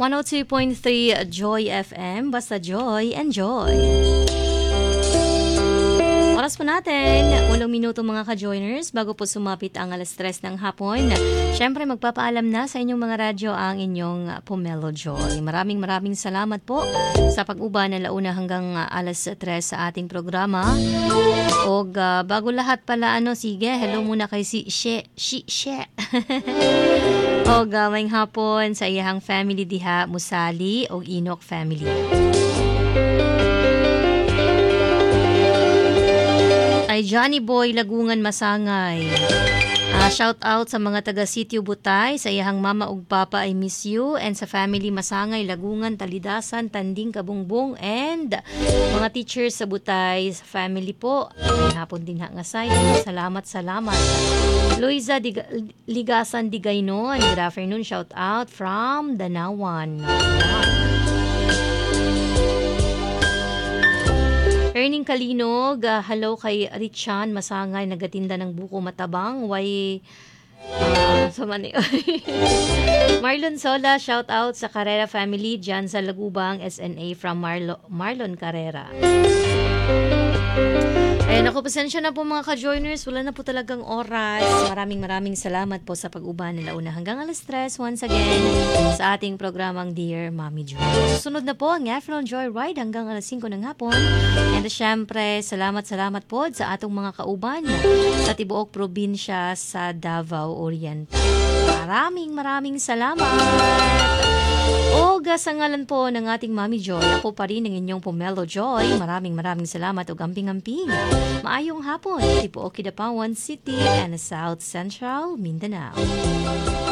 102.3 Joy FM, basta Joy, enjoy. Oras po natin, 8 minuto mga ka-joiners bago po sumapit ang 3:00 ng hapon. Siyempre magpapaalam na sa inyong mga radyo ang inyong Pomelo Joy. Maraming salamat po sa pag-uba ng 1 hanggang 3:00 sa ating programa. O bago lahat pala, sige, hello muna kay si She. O gawing hapon sa iyahang family diha, Musali o Inok family. Ay Johnny Boy Lagungan Masangay. Shout out sa mga taga Sitio Butay, sa iyahang mama ug papa I miss you, and sa family Masangay, Lagungan, Talidasan, Tanding, Kabungbong, and mga teachers sa Butay sa family po. May hapon din nga say. Salamat. Luisa Ligasan Digaynon, good afternoon, shout out from Danawan. Erning Kalinog, hello kay Richan Masangay, nagatinda ng buko matabang. Marlon Sola, shout out sa Carrera family dyan sa Lagubang, SNA from Marlon Carrera. Ako, pasensya na po mga ka-joiners, wala na po talagang oras. Maraming salamat po sa pag-uba nila 1 hanggang 3:00 once again sa ating programang Dear Mommy Joy. Susunod na po ang Afternoon Joy Ride hanggang 5:00 ng hapon. And syempre, salamat po sa atong mga kauban sa tibuok probinsya sa Davao Oriental. Maraming salamat. O sa ngalan po ng ating Mommy Joy, ako pa rin ang inyong Pomelo Joy. Maraming salamat o gamping-gamping. Maayong hapon, Tibuok, Kidapawan City and South Central Mindanao.